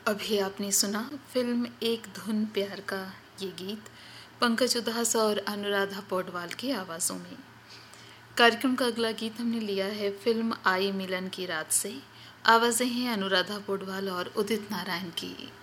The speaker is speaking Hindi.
अभी आपने सुना फिल्म एक धुन प्यार का ये गीत पंकज उधास और अनुराधा पौडवाल की आवाज़ों में। कार्यक्रम का अगला गीत हमने लिया है फिल्म आई मिलन की रात से। आवाज़ें हैं अनुराधा पौडवाल और उदित नारायण की।